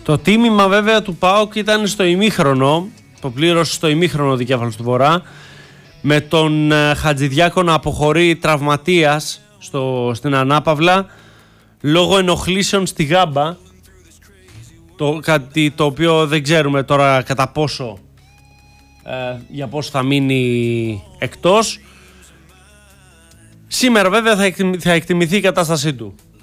Το τίμημα βέβαια του ΠΑΟΚ ήταν στο ημίχρονο, το πλήρωσε στο ημίχρονο ο δικέφαλος του Βορρά, με τον Χατζηδιάκο να αποχωρεί τραυματίας στην ανάπαυλα λόγω ενοχλήσεων στη γάμπα, κάτι το οποίο δεν ξέρουμε τώρα κατά πόσο για πόσο θα μείνει εκτός. Σήμερα βέβαια θα εκτιμηθεί η κατάστασή του.